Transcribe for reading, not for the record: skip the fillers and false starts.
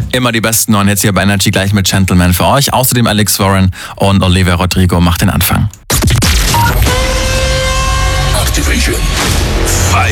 Immer die besten neuen Hits hier bei Energy, gleich mit Gentleman für euch. Außerdem Alex Warren und Olivia Rodrigo macht den Anfang.